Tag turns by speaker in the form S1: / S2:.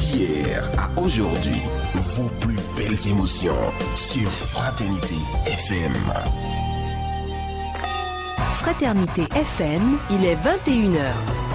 S1: d'hier à aujourd'hui, vos plus belles émotions sur Fraternité FM.
S2: Fraternité FM, il est 21h.